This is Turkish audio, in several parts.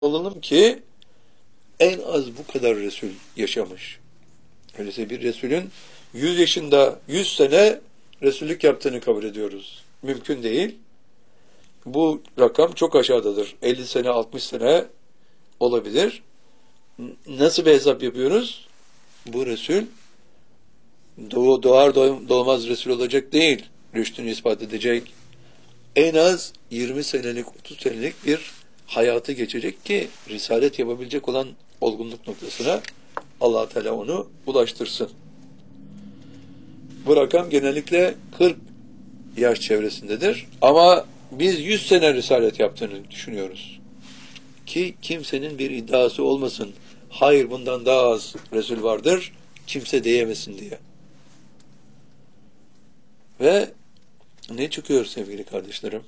olalım ki en az bu kadar Resul yaşamış. Öyleyse bir Resulün 100 yaşında 100 sene Resullük yaptığını kabul ediyoruz. Mümkün değil. Bu rakam çok aşağıdadır. 50 sene, 60 sene olabilir. Nasıl bir hesap yapıyoruz? Bu Resul doğar doğmaz Resul olacak değil. Rüştünü ispat edecek. En az 20 senelik, 30 senelik bir hayatı geçecek ki risalet yapabilecek olan olgunluk noktasına Allah Teala onu ulaştırsın. Bu rakam genellikle 40 yaş çevresindedir. Ama biz 100 sene risalet yaptığını düşünüyoruz. Ki kimsenin bir iddiası olmasın. Hayır, bundan daha az Resul vardır. Kimse diyemesin diye. Ve ne çıkıyor sevgili kardeşlerim?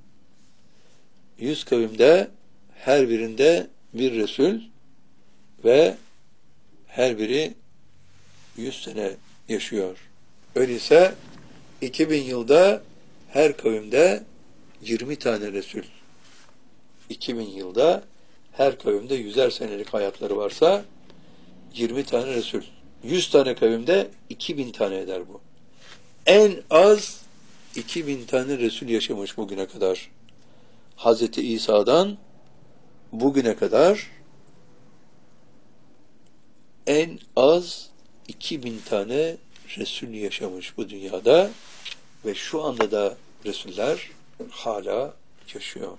100 kavimde her birinde bir Resul ve her biri 100 sene yaşıyor. Öyleyse 2000 yılda her kavimde 20 tane Resul. 2000 yılda her kavimde 100'er senelik hayatları varsa 20 tane Resul. 100 tane kavimde 2000 tane eder bu. En az 2000 tane Resul yaşamış bugüne kadar. Hazreti İsa'dan bugüne kadar en az 2000 tane Resul yaşamış bu dünyada ve şu anda da Resuller hala yaşıyor.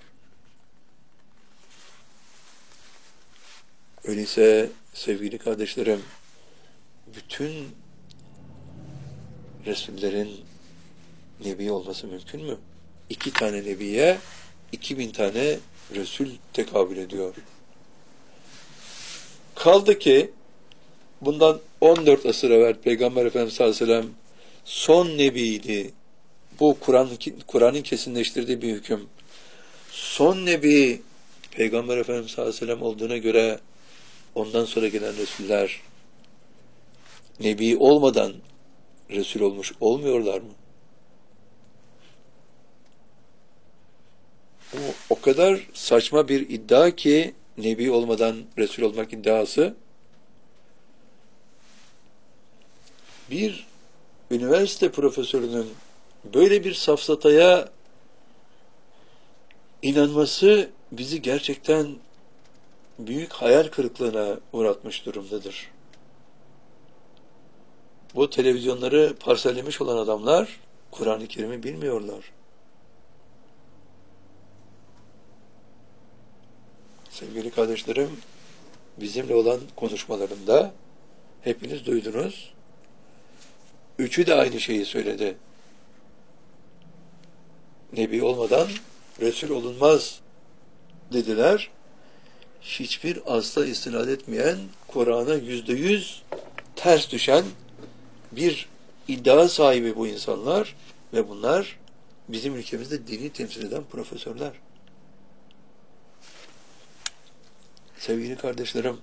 Öyleyse sevgili kardeşlerim, bütün Resullerin Nebi olması mümkün mü? 2 tane Nebiye 2000 tane Resul tekabül ediyor. Kaldı ki bundan 14 asır evvel Peygamber Efendimiz sallallahu aleyhi ve sellem son Nebiydi. Bu Kur'an'ın kesinleştirdiği bir hüküm. Son Nebi Peygamber Efendimiz sallallahu aleyhi ve sellem olduğuna göre ondan sonra gelen Resuller Nebi olmadan Resul olmuş olmuyorlar mı? O kadar saçma bir iddia ki Nebi olmadan Resul olmak iddiası. Bir üniversite profesörünün böyle bir safsataya inanması bizi gerçekten büyük hayal kırıklığına uğratmış durumdadır. Bu televizyonları parsellemiş olan adamlar Kur'an-ı Kerim'i bilmiyorlar. Sevgili kardeşlerim, bizimle olan konuşmalarında hepiniz duydunuz. Üçü de aynı şeyi söyledi. Nebi olmadan Resul olunmaz dediler. Hiçbir asla istinad etmeyen, Kur'an'a %100 ters düşen bir iddia sahibi bu insanlar ve bunlar bizim ülkemizde dini temsil eden profesörler. Sevgili kardeşlerim,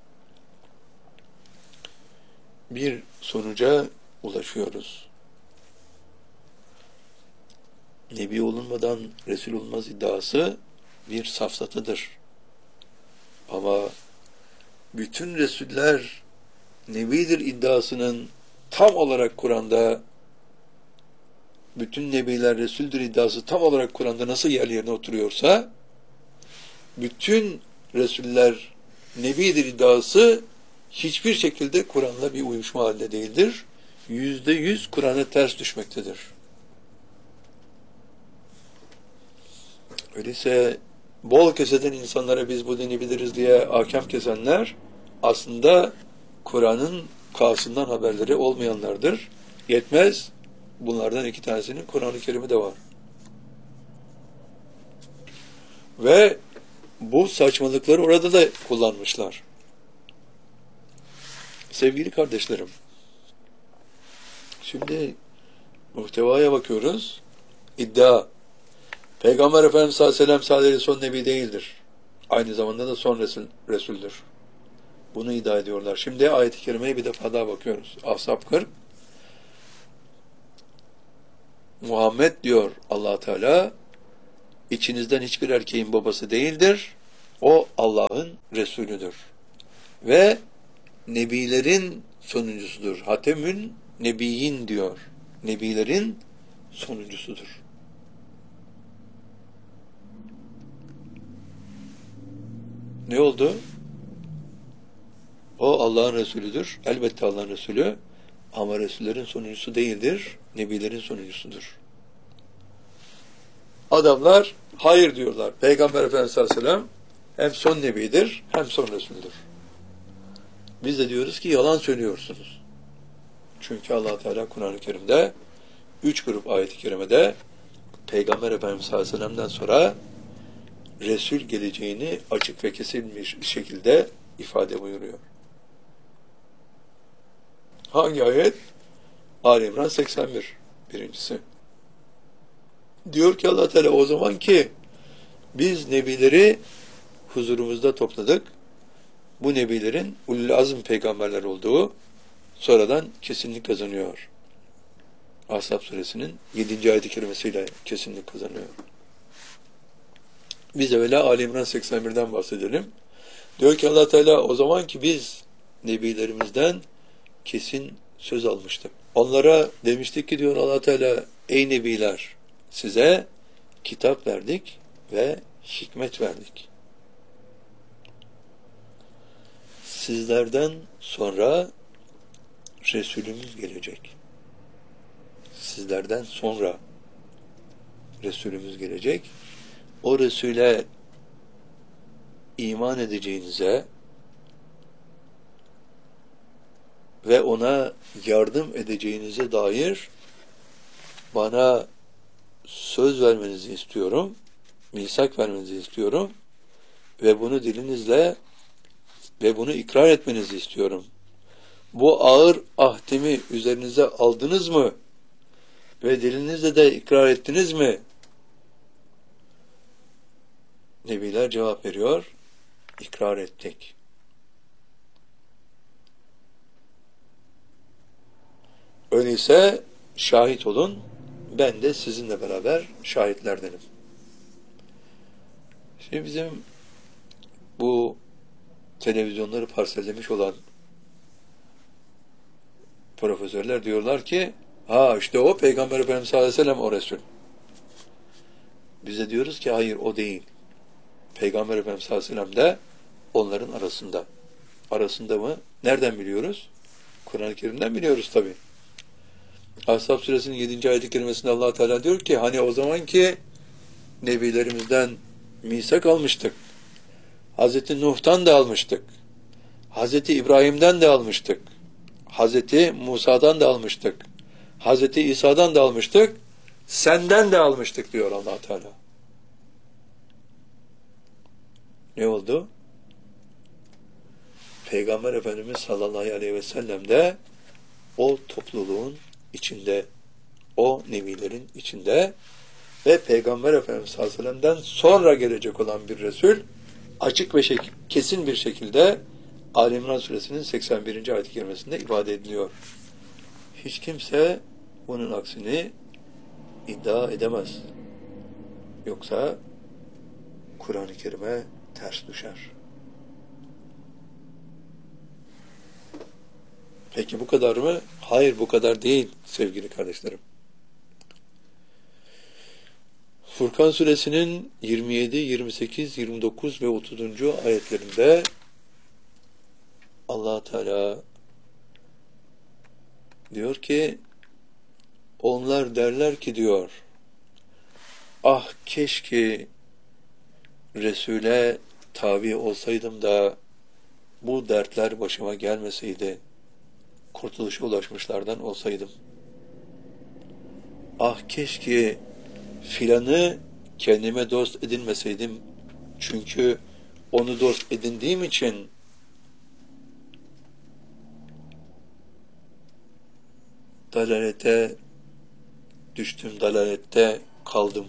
bir sonuca ulaşıyoruz. Nebi olunmadan Resul olmaz iddiası bir safsatıdır. Ama bütün Resuller Nebidir iddiasının tam olarak Kur'an'da, bütün Nebiler Resul'dür iddiası tam olarak Kur'an'da nasıl yerine oturuyorsa, bütün Resuller Nebidir iddiası hiçbir şekilde Kur'an'la bir uyuşma halinde değildir. %100 Kur'an'a ters düşmektedir. Öyleyse bol keseden insanlara biz bu dini biliriz diye ahkam kesenler aslında Kur'an'ın kâsından haberleri olmayanlardır. Yetmez, bunlardan 2 tanesinin Kur'an-ı Kerim'i de var. Ve bu saçmalıkları orada da kullanmışlar. Sevgili kardeşlerim, şimdi muhtevaya bakıyoruz. İddia. Peygamber Efendimiz sallallahu aleyhi ve sellem sadece son nebi değildir. Aynı zamanda da son Resul'dür. Bunu iddia ediyorlar. Şimdi ayet-i kerimeye bir defa daha bakıyoruz. Ashab 40. Muhammed diyor Allah Teala, içinizden hiçbir erkeğin babası değildir O Allah'ın Resulüdür. Ve Nebilerin sonuncusudur. Hatemün Nebiyyin diyor. Nebilerin sonuncusudur. Ne oldu? O Allah'ın Resulüdür. Elbette Allah'ın Resulü. Ama Resullerin sonuncusu değildir. Nebilerin sonuncusudur. Adamlar hayır diyorlar. Peygamber Efendimiz sallallahu aleyhi ve sellem hem son nebidir hem son Resul'dür. Biz de diyoruz ki yalan söylüyorsunuz. Çünkü Allah Teala Kur'an-ı Kerim'de 3 grup ayet-i kerimede Peygamber Efendimiz sallallahu aleyhi ve sellem'den sonra Resul geleceğini açık ve kesilmiş şekilde ifade buyuruyor. Hangi ayet? Ali İmran 81. Birincisi. Diyor ki Allah Teala o zaman ki biz nebileri huzurumuzda topladık. Bu nebilerin ulul azm peygamberler olduğu sonradan kesinlik kazanıyor. Ahzab suresinin 7. ayet-i kerimesiyle kesinlik kazanıyor. Biz evvela Ali İmran 81'den bahsedelim. Diyor ki Allah Teala o zaman ki biz nebilerimizden kesin söz almıştık. Onlara demiştik ki diyor Allah Teala ey nebiler size kitap verdik ve hikmet verdik. Sizlerden sonra Resulümüz gelecek. Sizlerden sonra Resulümüz gelecek. O Resul'e iman edeceğinize ve ona yardım edeceğinize dair bana söz vermenizi istiyorum, misak vermenizi istiyorum ve bunu dilinizle ve bunu ikrar etmenizi istiyorum. Bu ağır ahdimi üzerinize aldınız mı? Ve dilinizle de ikrar ettiniz mi? Nebiler cevap veriyor, ikrar ettik. Öyleyse şahit olun, ben de sizinle beraber şahitlerdenim. Şimdi bizim bu televizyonları parsellemiş olan profesörler diyorlar ki, işte o Peygamber Efendimiz sallallahu aleyhi ve sellem o Resul. Biz de diyoruz ki hayır o değil. Peygamber Efendimiz sallallahu aleyhi ve sellem de onların arasında. Arasında mı? Nereden biliyoruz? Kur'an-ı Kerim'den biliyoruz tabi. Ahzab suresinin 7. ayet-i kerimesinde Allah Teala diyor ki hani o zaman ki nebilerimizden misak almıştık. Hazreti Nuh'tan da almıştık. Hazreti İbrahim'den de almıştık. Hazreti Musa'dan da almıştık. Hazreti İsa'dan da almıştık. Senden de almıştık diyor Allah Teala. Ne oldu? Peygamber Efendimiz sallallahu aleyhi ve sellem de o topluluğun içinde, o nebilerin içinde ve Peygamber Efendimiz sallallahu aleyhi ve sellem'den sonra gelecek olan bir Resul açık ve kesin bir şekilde Ali İmran suresinin 81. ayet-i kerimesinde ifade ediliyor. Hiç kimse bunun aksini iddia edemez. Yoksa Kur'an-ı Kerim'e ters düşer. Peki bu kadar mı? Hayır bu kadar değil sevgili kardeşlerim. Furkan suresinin 27, 28, 29 ve 30. ayetlerinde Allah Teala diyor ki onlar derler ki diyor ah keşke Resul'e tabi olsaydım da bu dertler başıma gelmeseydi, kurtuluşa ulaşmışlardan olsaydım. Ah keşke filanı kendime dost edinmeseydim, çünkü onu dost edindiğim için dalalete düştüm, dalalette kaldım.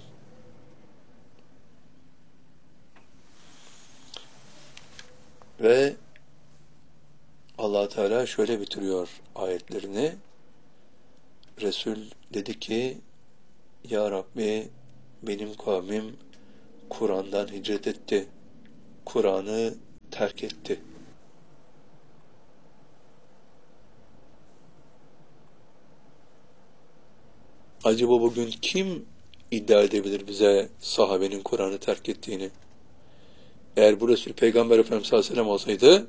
Ve Allah Teala şöyle bitiriyor ayetlerini. Resul dedi ki Ya Rabbi benim kavmim Kur'an'dan hicret etti. Kur'an'ı terk etti. Acaba bugün kim iddia edebilir bize sahabenin Kur'an'ı terk ettiğini? Eğer bu Resul Peygamber Efendimiz sallallahu aleyhi ve sellem olsaydı,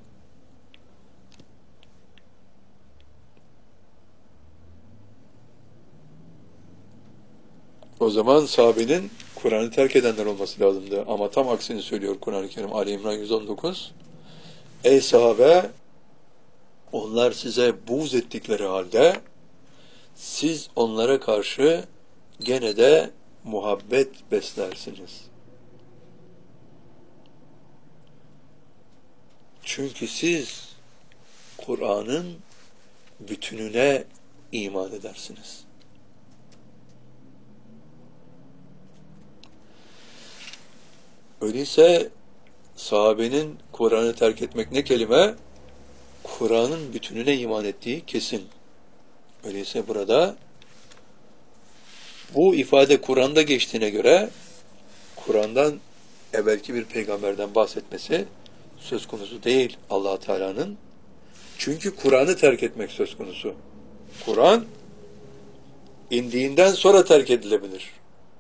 o zaman sahabenin Kur'an'ı terk edenler olması lazımdı. Ama tam aksini söylüyor Kur'an-ı Kerim Ali İmran 119. Ey sahabe, onlar size buğz ettikleri halde siz onlara karşı gene de muhabbet beslersiniz. Çünkü siz Kur'an'ın bütününe iman edersiniz. Öyleyse sahabenin Kur'an'ı terk etmek ne kelime? Kur'an'ın bütününe iman ettiği kesin. Öyleyse burada bu ifade Kur'an'da geçtiğine göre Kur'an'dan evvelki bir peygamberden bahsetmesi söz konusu değil Allah Teala'nın. Çünkü Kur'an'ı terk etmek söz konusu. Kur'an indiğinden sonra terk edilebilir.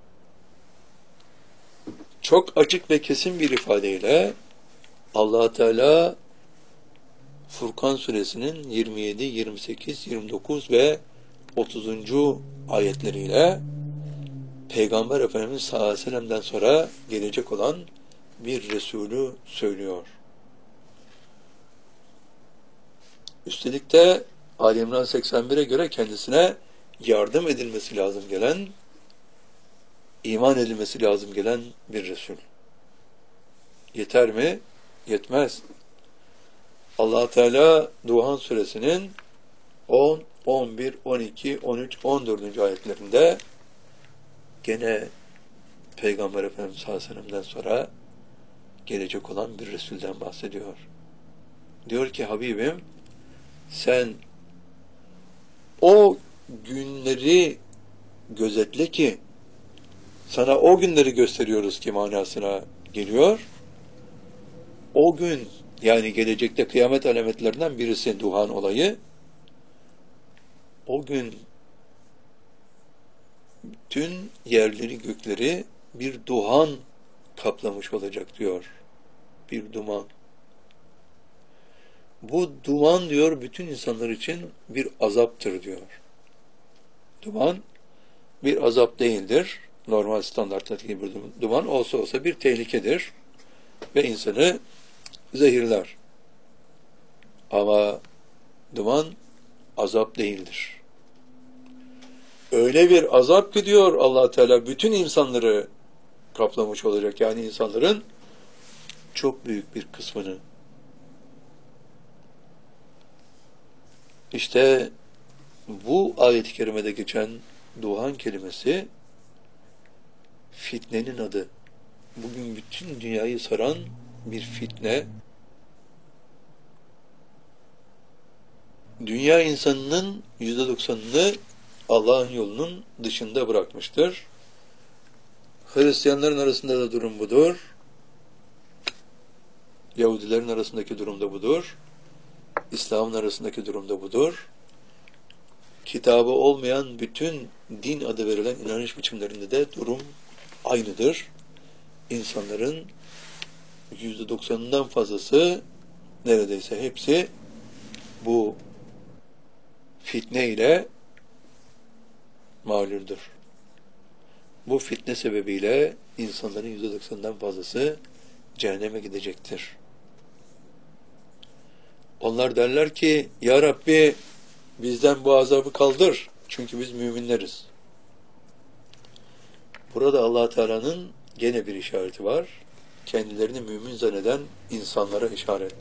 Çok açık ve kesin bir ifadeyle Allah Teala Furkan suresinin 27, 28, 29 ve 30. ayetleriyle Peygamber Efendimiz sallallahu aleyhi ve sellem'den sonra gelecek olan bir Resulü söylüyor. Üstelik de Ali İmran 81'e göre kendisine yardım edilmesi lazım gelen, iman edilmesi lazım gelen bir Resul. Yeter mi? Yetmez. Allah Teala Duhan suresinin 10, 11, 12, 13, 14. ayetlerinde gene Peygamber Efendimiz sallallahu aleyhi ve sellem'den sonra gelecek olan bir Resul'den bahsediyor. Diyor ki Habibim, sen o günleri gözetle ki sana o günleri gösteriyoruz ki manasına geliyor. O gün, yani gelecekte kıyamet alametlerinden birisi Duhan olayı. O gün bütün yerleri gökleri bir duhan kaplamış olacak diyor. Bir duman. Bu duman diyor bütün insanlar için bir azaptır diyor. Duman bir azap değildir. Normal standarttaki bir duman olsa bir tehlikedir. Ve insanı zehirler. Ama duman azap değildir. Öyle bir azap ki diyor Allah Teala bütün insanları kaplamış olacak. Yani insanların çok büyük bir kısmını. İşte bu ayet-i kerimede geçen duhan kelimesi fitnenin adı. Bugün bütün dünyayı saran bir fitne. Dünya insanının %90'ını Allah'ın yolunun dışında bırakmıştır. Hristiyanların arasında da durum budur. Yahudilerin arasındaki durum da budur. İslam'ın arasındaki durum da budur. Kitabı olmayan bütün din adı verilen inanış biçimlerinde de durum aynıdır. İnsanların %90'ından fazlası, neredeyse hepsi bu fitne ile mağluldur. Bu fitne sebebiyle insanların %90'dan fazlası cehenneme gidecektir. Onlar derler ki, Ya Rabbi bizden bu azabı kaldır. Çünkü biz müminleriz. Burada Allah Teala'nın gene bir işareti var. Kendilerini mümin zanneden insanlara işaret.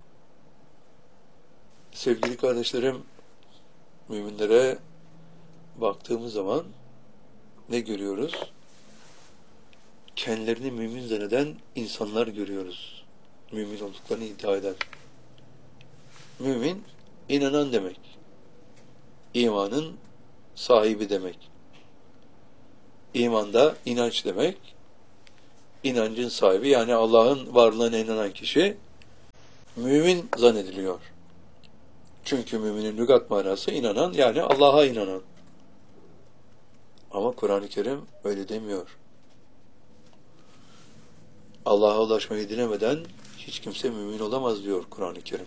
Sevgili kardeşlerim, müminlere baktığımız zaman ne görüyoruz? Kendilerini mümin zanneden insanlar görüyoruz. Mümin olduklarını iddia eden. Mümin, inanan demek. İmanın sahibi demek. İmanda inanç demek. inancın sahibi, yani Allah'ın varlığına inanan kişi mümin zannediliyor. Çünkü müminin lügat manası inanan, yani Allah'a inanan. Ama Kur'an-ı Kerim öyle demiyor. Allah'a ulaşmayı dilemeden hiç kimse mümin olamaz diyor Kur'an-ı Kerim.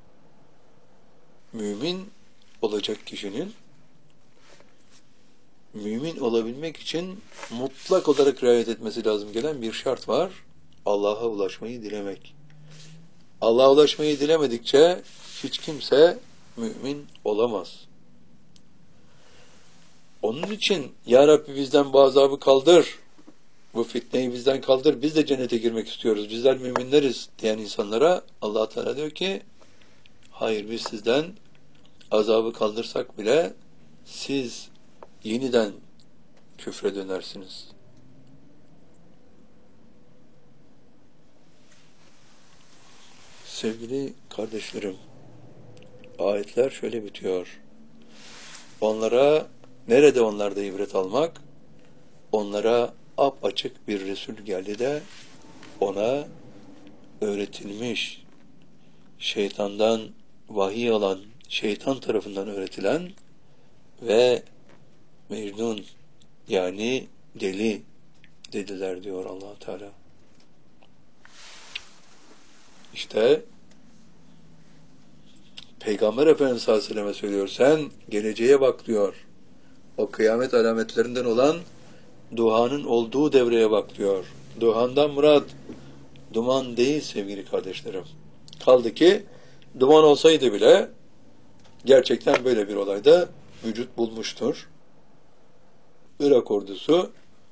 Mümin olacak kişinin, mümin olabilmek için mutlak olarak riayet etmesi lazım gelen bir şart var. Allah'a ulaşmayı dilemek. Allah'a ulaşmayı dilemedikçe hiç kimse mümin olamaz. Onun için Ya Rabbi bizden bu azabı kaldır, bu fitneyi bizden kaldır, biz de cennete girmek istiyoruz, bizler müminleriz diyen insanlara Allah Teala diyor ki, hayır, biz sizden azabı kaldırsak bile siz yeniden küfre dönersiniz. Sevgili kardeşlerim, ayetler şöyle bitiyor. Nerede onlarda ibret almak? Onlara apaçık bir Resul geldi de ona öğretilmiş, şeytandan vahiy alan, şeytan tarafından öğretilen ve Mecnun, yani deli dediler diyor Allah Teala. İşte Peygamber Efendimiz sallallahu aleyhi ve selleme söylüyor, sen geleceğe bak diyor. O kıyamet alametlerinden olan duhanın olduğu devreye bak diyor. Duhandan murat duman değil sevgili kardeşlerim. Kaldı ki duman olsaydı bile gerçekten böyle bir olayda vücut bulmuştur. Irak ordusu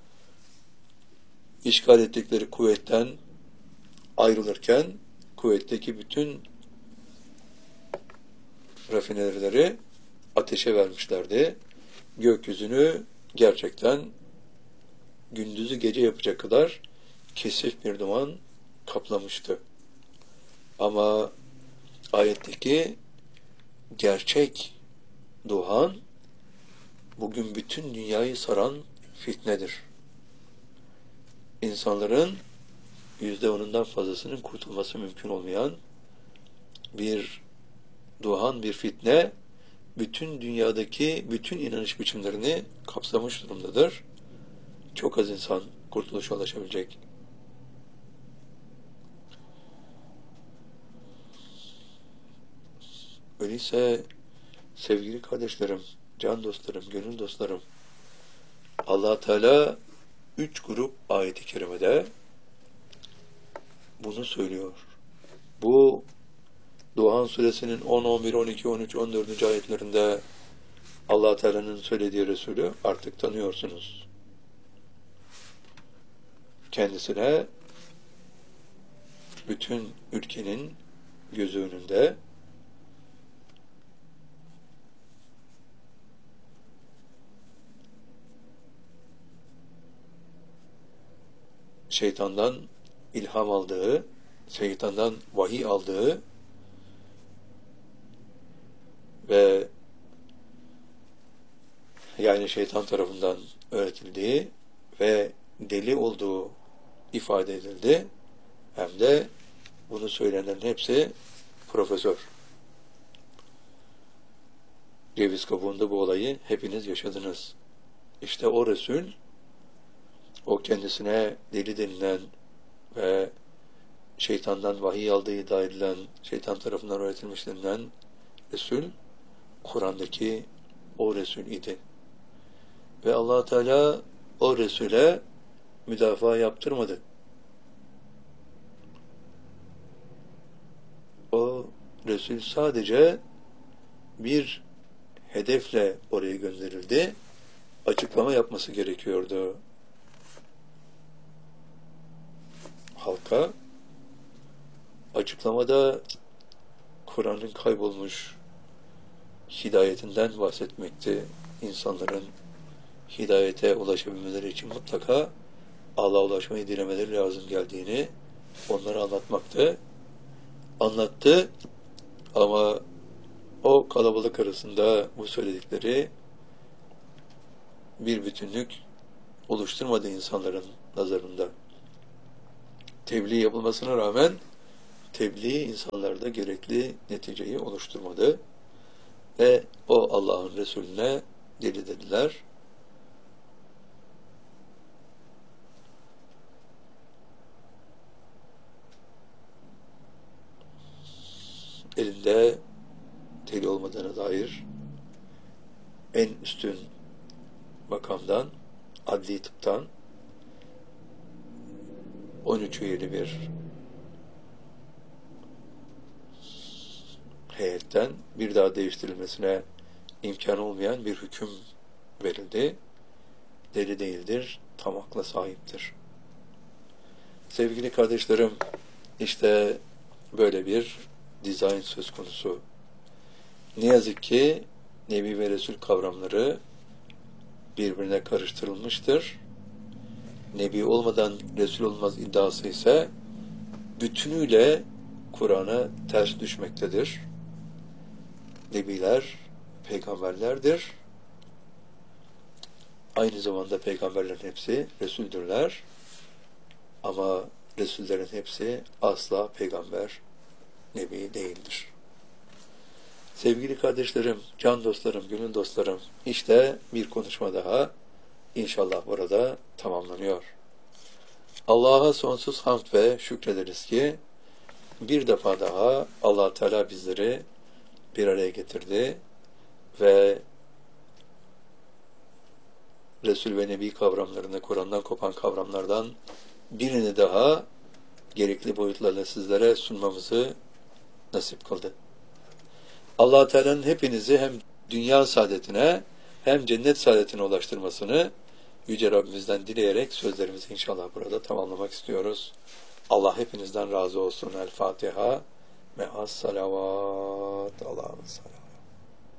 işgal ettikleri kuvvetten ayrılırken kuvvetteki bütün rafinerileri ateşe vermişlerdi. Gökyüzünü gerçekten gündüzü gece yapacak kadar kesif bir duman kaplamıştı. Ama ayetteki gerçek duhan bugün bütün dünyayı saran fitnedir. İnsanların %10'undan fazlasının kurtulması mümkün olmayan bir duhan, bir fitne bütün dünyadaki bütün inanış biçimlerini kapsamış durumdadır. Çok az insan kurtuluşa ulaşabilecek. Öyleyse sevgili kardeşlerim, can dostlarım, gönül dostlarım, Allah Teala 3 grup ayet-i kerimede bunu söylüyor. Bu Duhan suresinin 10, 11, 12, 13, 14. ayetlerinde Allah Teala'nın söylediği Resulü artık tanıyorsunuz. Kendisine bütün ülkenin gözü önünde şeytandan ilham aldığı, şeytandan vahiy aldığı ve yani şeytan tarafından öğretildiği ve deli olduğu ifade edildi. Hem de bunu söyleyenlerin hepsi profesör. Ceviz kabuğunda bu olayı hepiniz yaşadınız. İşte o Resul, o kendisine deli denilen ve şeytandan vahiy aldığı iddia edilen, şeytan tarafından öğretilmiş denilen Resul, Kur'an'daki o Resul idi. Ve Allah Teala o Resul'e müdafaa yaptırmadı. O Resul sadece bir hedefle oraya gönderildi. Açıklama yapması gerekiyordu. Halka açıklamada Kur'an'ın kaybolmuş hidayetinden bahsetmekti. İnsanların hidayete ulaşabilmeleri için mutlaka Allah'a ulaşmayı dilemeleri lazım geldiğini onlara anlatmaktı. Anlattı ama o kalabalık arasında bu söyledikleri bir bütünlük oluşturmadı insanların nazarında. tebliğ yapılmasına rağmen tebliğ insanlarda gerekli neticeyi oluşturmadı. Ve o Allah'ın Resulüne deli dediler. Elinde deli olmadığına dair en üstün makamdan, adli tıptan 13 üyeli bir heyetten bir daha değiştirilmesine imkan olmayan bir hüküm verildi. Deli değildir, tam akla sahiptir. Sevgili kardeşlerim, işte böyle bir dizayn söz konusu. Ne yazık ki Nebi ve Resul kavramları birbirine karıştırılmıştır. Nebi olmadan Resul olmaz iddiası ise bütünüyle Kur'an'a ters düşmektedir. Nebiler peygamberlerdir. Aynı zamanda peygamberlerin hepsi Resuldürler. Ama Resullerin hepsi asla peygamber, Nebi değildir. Sevgili kardeşlerim, can dostlarım, gönül dostlarım, işte bir konuşma daha inşallah burada tamamlanıyor. Allah'a sonsuz hamd ve şükrederiz ki bir defa daha Allah Teala bizleri bir araya getirdi ve Resul ve Nebi kavramlarını, Kur'an'dan kopan kavramlardan birini daha gerekli boyutlarla sizlere sunmamızı nasip kıldı. Allah Teala'nın hepinizi hem dünya saadetine hem cennet saadetine ulaştırmasını Yüce Rabbimizden dileyerek sözlerimizi inşallah burada tamamlamak istiyoruz. Allah hepinizden razı olsun. El Fatiha ve as-salavat. Allah'ın selam.